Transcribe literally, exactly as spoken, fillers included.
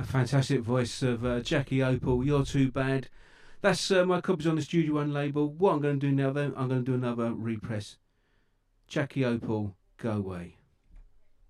A fantastic voice of uh, Jackie Opal, You're Too Bad. That's uh, my copies on the Studio One label. What I'm going to do now, then, I'm going to do another repress. Jackie Opal, Go Away.